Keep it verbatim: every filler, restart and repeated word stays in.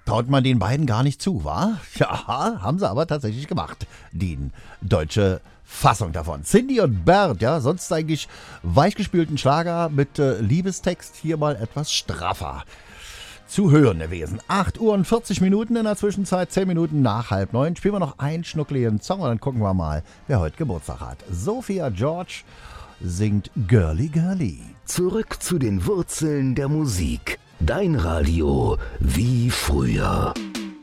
traut man den beiden gar nicht zu, wa? Ja, haben sie aber tatsächlich gemacht. Die deutsche Fassung davon. Cindy und Bert, ja, sonst eigentlich weichgespülten Schlager mit äh, Liebestext, hier mal etwas straffer zu hören gewesen. acht Uhr und vierzig Minuten in der Zwischenzeit, zehn Minuten nach halb neun. Spielen wir noch einen schnuckligen Song und dann gucken wir mal, wer heute Geburtstag hat. Sophia George singt Girly Girly. Zurück zu den Wurzeln der Musik. Dein Radio wie früher.